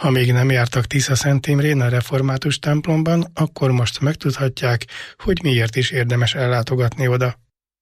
Ha még nem jártak Tiszaszent Imrén a református templomban, akkor most megtudhatják, hogy miért is érdemes ellátogatni oda.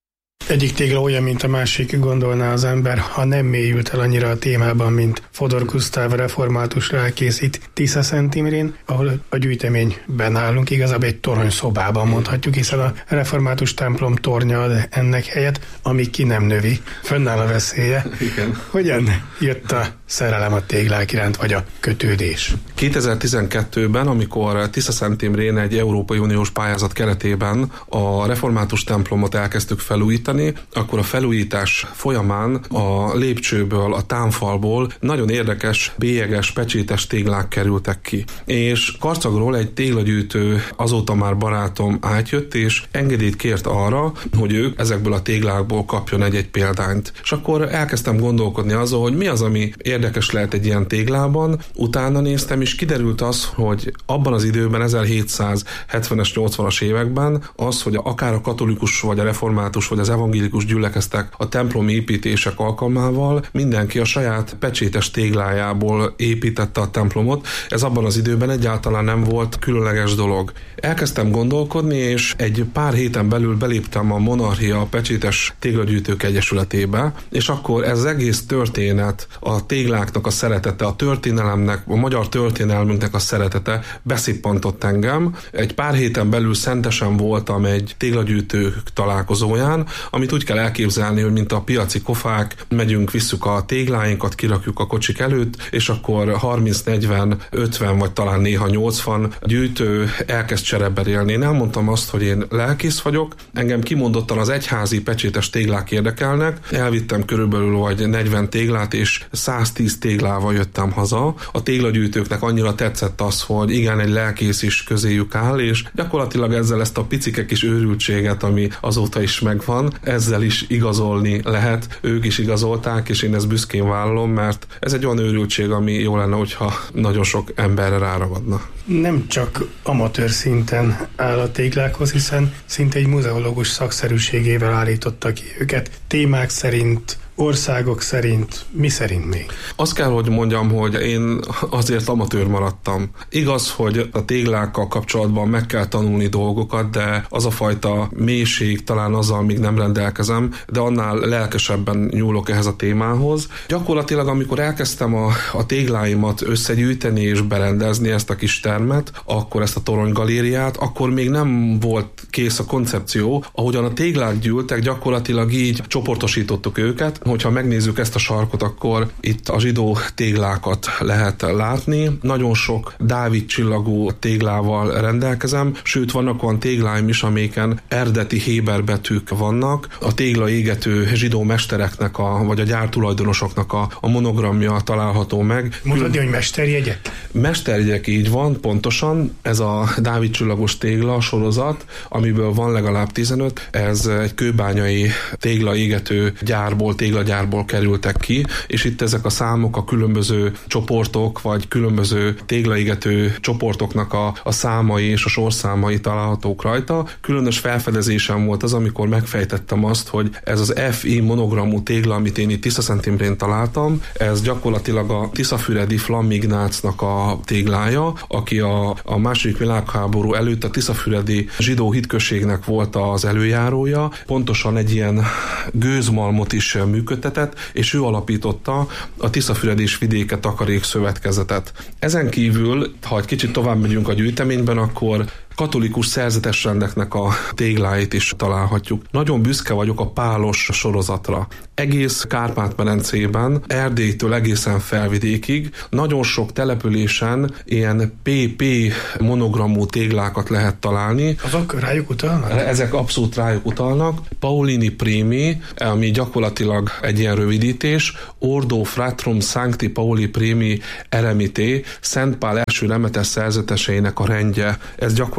Egyik tégla olyan, mint a másik, gondolná az ember, ha nem mélyült el annyira a témában, mint Fodor Gusztáv református lelkész itt Tiszaszent Imrén, ahol a gyűjteményben állunk, igazából egy toronyszobában mondhatjuk, hiszen a református templom tornya ad ennek helyet, ami ki nem növi. Fönnáll a veszélye. Igen. Hogyan jött a szerelem a téglák iránt, vagy a kötődés? 2012-ben, amikor Tiszaszent Imrén egy Európai Uniós pályázat keretében a református templomot elkezdtük felújítani, akkor a felújítás folyamán a lépcsőből, a támfalból nagyon érdekes, bélyeges, pecsétes téglák kerültek ki. És Karcagról egy téglagyűjtő, azóta már barátom átjött, és engedélyt kért arra, hogy ők ezekből a téglákból kapjon egy példányt. És akkor elkezdtem gondolkodni azon, hogy mi az, ami érdekes lehet egy ilyen téglában. Utána néztem, és kiderült az, hogy abban az időben, 1770-es, 80-as években az, hogy akár a katolikus, vagy a református, vagy az evangélikus gyülekeztek a templom építések alkalmával, mindenki a saját pecsétes téglájából építette a templomot. Ez abban az időben egyáltalán nem volt különleges dolog. Elkezdtem gondolkodni, és egy pár héten belül beléptem a Monarchia Pecsétes Téglagyűjtők Egyesületébe, és akkor ez az egész történet, a tégláknak a szeretete, a történelemnek, a magyar történelmünknek a szeretete beszippantott engem. Egy pár héten belül Szentesen voltam egy téglagyűjtők találkozóján, amit úgy kell elképzelni, hogy mint a piaci kofák, megyünk, visszük a tégláinkat, kirakjuk a kocsik előtt, és akkor 30, 40, 50 vagy talán néha 80 gyűjtő elkezd csereberélni. Én elmondtam azt, hogy én lelkész vagyok, engem kimondottan az egyházi pecsétes téglák érdekelnek, elvittem körülbelül vagy 40 téglát, és 110 téglával jöttem haza. A téglagyűjtőknek annyira tetszett az, hogy igen, egy lelkész is közéjük áll, és gyakorlatilag ezzel ezt a picike kis őrültséget, ami azóta is megvan, ezzel is igazolni lehet. Ők is igazolták, és én ezt büszkén vállalom, mert ez egy olyan őrültség, ami jó lenne, hogyha nagyon sok emberre ráragadna. Nem csak amatőr szinten áll a téglákhoz, hiszen szinte egy muzeológus szakszerűségével állította ki őket. Témák szerint, országok szerint, mi szerint még? Azt kell, hogy mondjam, hogy én azért amatőr maradtam. Igaz, hogy a téglákkal kapcsolatban meg kell tanulni dolgokat, de az a fajta mélység talán azzal még nem rendelkezem, de annál lelkesebben nyúlok ehhez a témához. Gyakorlatilag, amikor elkezdtem a tégláimat összegyűjteni és berendezni ezt a kis termet, akkor ezt a toronygalériát, akkor még nem volt kész a koncepció. Ahogyan a téglák gyűltek, gyakorlatilag így csoportosítottuk őket. Hogyha megnézzük ezt a sarkot, akkor itt a zsidó téglákat lehet látni. Nagyon sok Dávid csillagú téglával rendelkezem, sőt vannak olyan tégláim is, amelyiken eredeti héber betűk vannak. A tégla égető zsidó mestereknek, vagy a gyártulajdonosoknak a monogramja található meg. Mondod, hogy mesterjegyek? Mesterjegyek, így van, pontosan. Ez a Dávid csillagos tégla sorozat, amiből van legalább 15. Ez egy kőbányai téglaégető gyárból, téglagyárból kerültek ki, és itt ezek a számok a különböző csoportok, vagy különböző téglaégető csoportoknak a számai és a sorszámai találhatók rajta. Különös felfedezésem volt az, amikor megfejtettem azt, hogy ez az FI monogramú tégla, amit én itt Tiszaszent Imrén találtam, ez gyakorlatilag a tiszafüredi Flamm Ignácnak a téglája, aki a második világháború előtt a tiszafüredi zsidó hitközségnek volt az előjárója, pontosan egy ilyen gőzmalmot is működtetett, és ő alapította a Tiszafüred és Vidéke Takarék Szövetkezetet. Ezen kívül, ha egy kicsit tovább megyünk a gyűjteményben, akkor katolikus szerzetes rendeknek a tégláit is találhatjuk. Nagyon büszke vagyok a pálos sorozatra. Egész Kárpát-medencében, Erdélytől egészen Felvidékig nagyon sok településen ilyen PP monogramú téglákat lehet találni. Azok rájuk utalnak? Ezek abszolút rájuk utalnak. Paulini Primi, ami gyakorlatilag egy ilyen rövidítés, Ordo Fratrum Sancti Pauli Primi Eremité, Szent Pál első remetes szerzeteseinek a rendje. Ez gyakorlatilag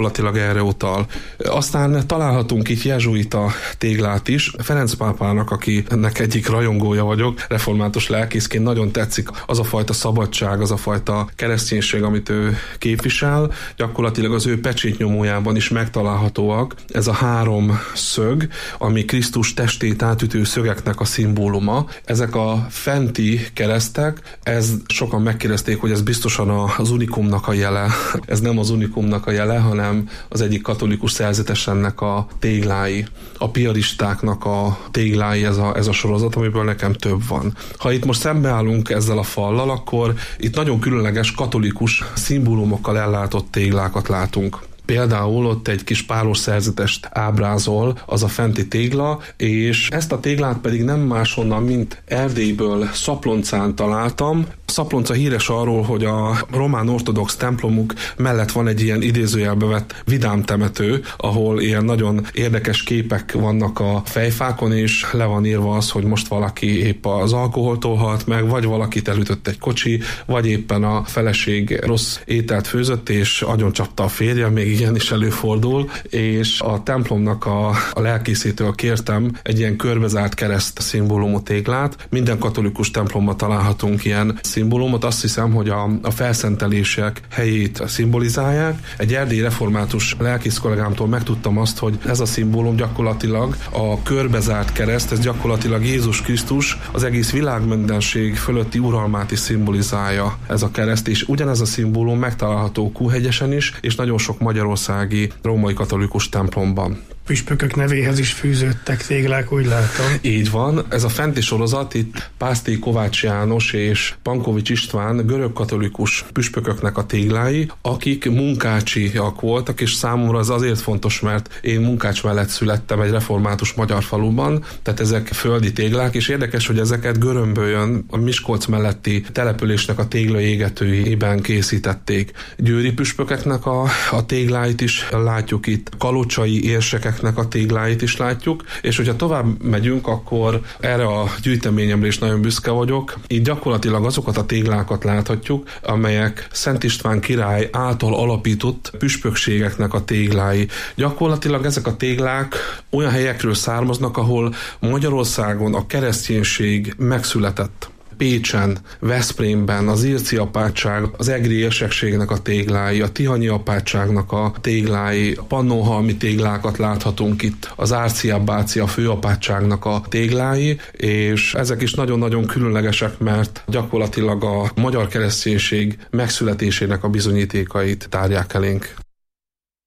gyakorlatilag erre utal. Aztán találhatunk itt jezsuita téglát is. Ferenc pápának, akinek egyik rajongója vagyok, református lelkészként nagyon tetszik az a fajta szabadság, az a fajta kereszténység, amit ő képvisel. Gyakorlatilag az ő pecsétnyomójában is megtalálhatóak ez a 3 szög, ami Krisztus testét átütő szögeknek a szimbóluma. Ezek a fenti keresztek, sokan megkérdezték, hogy ez biztosan az unikumnak a jele. Ez nem az unikumnak a jele, hanem az egyik katolikus szerzetesennek a téglái. A piaristáknak a téglái ez a sorozat, amiből nekem több van. Ha itt most szembeállunk ezzel a fallal, akkor itt nagyon különleges katolikus szimbólumokkal ellátott téglákat látunk. Például ott egy kis pálos szerzetest ábrázol az a fenti tégla, és ezt a téglát pedig nem máshonnan, mint Erdélyből, Szaploncán találtam. Szaplonca híres arról, hogy a román ortodox templomuk mellett van egy ilyen idézőjelbe vett vidám temető, ahol ilyen nagyon érdekes képek vannak a fejfákon, és le van írva az, hogy most valaki épp az alkoholtól halt meg, vagy valakit elütött egy kocsi, vagy éppen a feleség rossz ételt főzött, és agyoncsapta a férje, még ilyen is előfordul, és a templomnak a lelkészétől kértem egy ilyen körbezárt kereszt szimbólumú téglát. Minden katolikus templomban találhatunk ilyen szimbólumot. Azt hiszem, hogy a felszentelések helyét szimbolizálják. Egy erdélyi református lelkész kollégámtól megtudtam azt, hogy ez a szimbólum gyakorlatilag a körbezárt kereszt, ez gyakorlatilag Jézus Krisztus az egész világmindenség fölötti uralmát is szimbolizálja ez a kereszt, és ugyanez a szimbólum megtalálható Kunhegyesen is, és nagyon sok magyarországi római katolikus templomban. Püspökök nevéhez is fűződtek téglák, úgy látom. Így van. Ez a fenti sorozat, itt Pásztély Kovács János és Pankovics István görögkatolikus püspököknek a téglái, akik munkácsiak voltak, és számomra ez azért fontos, mert én Munkács mellett születtem egy református magyar faluban, tehát ezek földi téglák, és érdekes, hogy ezeket Görömbölyön, a Miskolc melletti településnek a téglaégetőiben készítették. Győri püspökeknek a tégláit is látjuk itt, kalocsai érsekek a tégláit is látjuk, és hogyha tovább megyünk, akkor erre a gyűjteményemre is nagyon büszke vagyok. Így gyakorlatilag azokat a téglákat láthatjuk, amelyek Szent István király által alapított püspökségeknek a téglái. Gyakorlatilag ezek a téglák olyan helyekről származnak, ahol Magyarországon a kereszténység megszületett. Pécsen, Veszprémben, az Irci apátság, az egri érsekségnek a téglái, a tihanyi apátságnak a téglái, a pannonhalmi téglákat láthatunk itt, az Árcia-Bácia főapátságnak a téglái, és ezek is nagyon-nagyon különlegesek, mert gyakorlatilag a magyar kereszténység megszületésének a bizonyítékait tárják elénk.